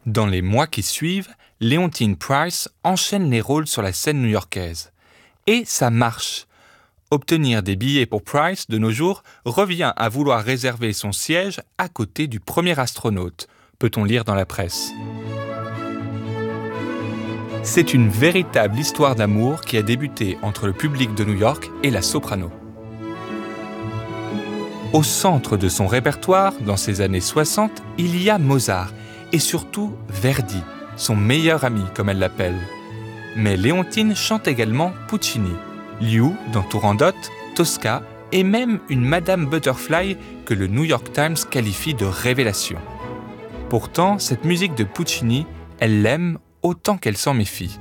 Dans les mois qui suivent, Leontine Price enchaîne les rôles sur la scène new-yorkaise. Et ça marche. Obtenir des billets pour Price de nos jours revient à vouloir réserver son siège à côté du premier astronaute, peut-on lire dans la presse. C'est une véritable histoire d'amour qui a débuté entre le public de New York et la soprano. Au centre de son répertoire, dans ces années 60, il y a Mozart et surtout Verdi, son meilleur ami comme elle l'appelle. Mais Leontine chante également Puccini, Liu dans Turandot, Tosca et même une Madame Butterfly que le New York Times qualifie de révélation. Pourtant, cette musique de Puccini, elle l'aime autant qu'elle s'en méfie.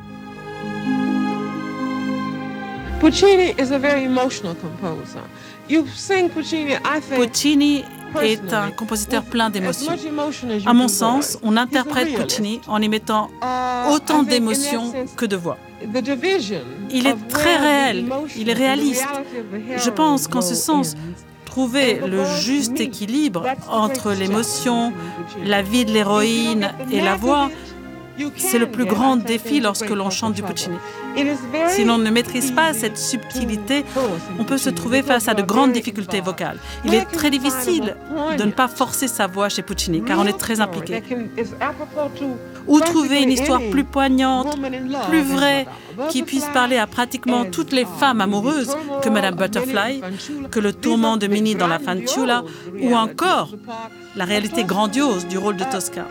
Puccini is a very emotional composer. You sing Puccini, I think. Puccini est un compositeur plein d'émotions. À mon sens, on interprète Puccini en y mettant autant d'émotions que de voix. Il est très réel, il est réaliste. Je pense qu'en ce sens, trouver le juste équilibre entre l'émotion, la vie de l'héroïne et la voix, c'est le plus grand défi lorsque l'on chante du Puccini. Si l'on ne maîtrise pas cette subtilité, on peut se trouver face à de grandes difficultés vocales. Il est très difficile de ne pas forcer sa voix chez Puccini, car on est très impliqué. Ou trouver une histoire plus poignante, plus vraie, qui puisse parler à pratiquement toutes les femmes amoureuses que Madame Butterfly, que le tourment de Minnie dans La Fanciulla, ou encore la réalité grandiose du rôle de Tosca.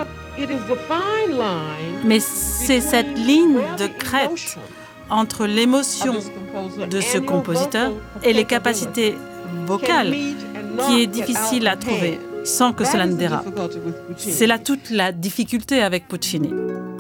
Mais c'est cette ligne de crête entre l'émotion de ce compositeur et les capacités vocales qui est difficile à trouver sans que cela ne dérape. C'est là toute la difficulté avec Puccini.